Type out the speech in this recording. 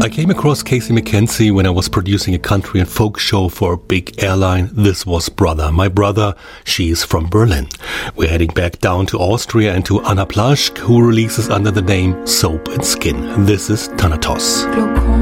I came across Casey McKenzie when I was producing a country and folk show for a big airline. This was Brother. My brother, she's from Berlin. We're heading back down to Austria and to Anna Plaschk, who releases under the name Soap and Skin. This is Thanatos.